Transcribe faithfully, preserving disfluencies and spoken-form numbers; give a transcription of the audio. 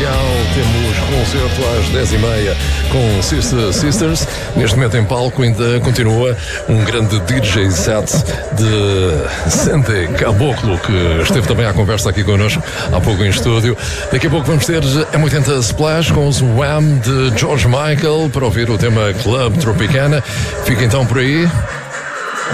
comercial. Temos concerto às dez e meia com Sister Sisters. Neste momento em palco ainda continua um grande D J set de Sente Caboclo, que esteve também à conversa aqui connosco há pouco em estúdio. Daqui a pouco vamos ter M oitenta Splash com os Wham de George Michael para ouvir o tema Club Tropicana. Fica então por aí.